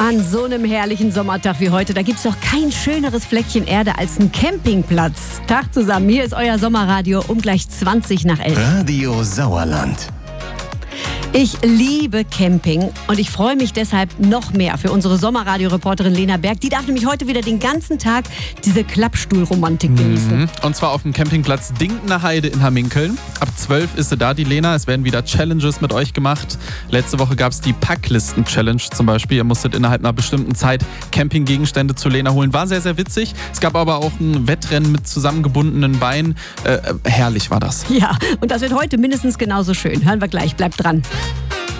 An so einem herrlichen Sommertag wie heute, da gibt es doch kein schöneres Fleckchen Erde als ein Campingplatz. Tag zusammen, hier ist euer Sommerradio um gleich 20 nach 11. Radio Sauerland. Ich liebe Camping und ich freue mich deshalb noch mehr für unsere Sommerradio-Reporterin Lena Berg. Die darf nämlich heute wieder den ganzen Tag diese Klappstuhlromantik genießen. Und zwar auf dem Campingplatz Dinkner Heide in Hamminkeln. Ab 12 ist sie da, die Lena. Es werden wieder Challenges mit euch gemacht. Letzte Woche gab es die Packlisten-Challenge zum Beispiel. Ihr musstet innerhalb einer bestimmten Zeit Campinggegenstände zu Lena holen. War sehr, sehr witzig. Es gab aber auch ein Wettrennen mit zusammengebundenen Beinen. Herrlich war das. Ja, und das wird heute mindestens genauso schön. Hören wir gleich. Bleibt dran.